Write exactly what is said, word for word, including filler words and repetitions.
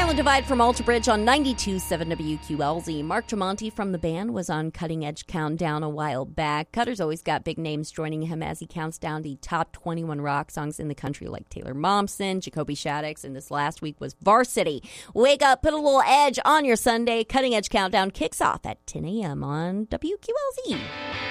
Island Divide from Alter Bridge on ninety-two point seven W Q L Z. Mark Tremonti from the band was on Cutting Edge Countdown a while back. Cutter's always got big names joining him as he counts down the top twenty-one rock songs in the country, like Taylor Momsen, Jacoby Shaddix, and this last week was Varsity. Wake up, put a little edge on your Sunday. Cutting Edge Countdown kicks off at ten a.m. on W Q L Z.